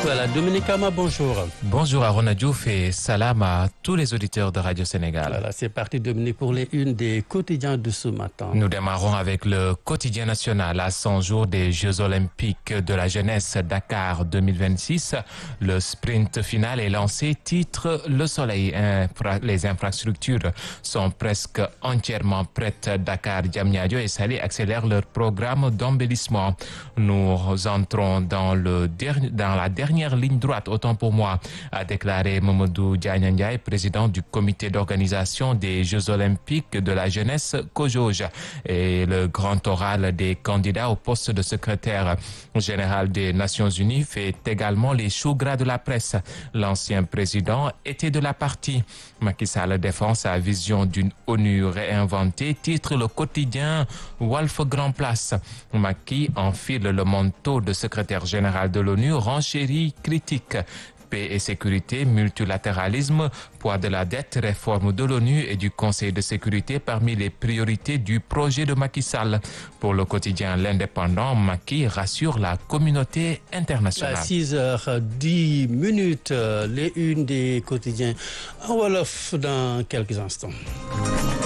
Voilà, Dominique Ama, bonjour. Bonjour à Rona Diouf et salam à tous les auditeurs de Radio Sénégal. Voilà, c'est parti Dominique pour les unes des quotidiens de ce matin. Nous démarrons avec le quotidien national à 100 jours des Jeux Olympiques de la jeunesse Dakar 2026. Le sprint final est lancé, titre Le Soleil. Les infrastructures sont presque entièrement prêtes. Dakar, Diamniadio et Salé accélèrent leur programme d'embellissement. Nous entrons dans la dernière ligne droite, autant pour moi, a déclaré Mamadou Diagne Ndiaye, président du comité d'organisation des Jeux Olympiques de la jeunesse COJOJ, et le grand oral des candidats au poste de secrétaire général des Nations Unies fait également les choux gras de la presse. L'ancien président était de la partie. Macky Sall défend sa vision d'une ONU réinventée, titre le quotidien Walf Grand Place. Macky enfile le manteau de secrétaire général de l'ONU, renchérit, critique. Paix et sécurité, multilatéralisme, poids de la dette, réforme de l'ONU et du Conseil de sécurité parmi les priorités du projet de Macky Sall. Pour le quotidien L'Indépendant, Macky rassure la communauté internationale. À 6h10, les unes des quotidiens en Wolof dans quelques instants.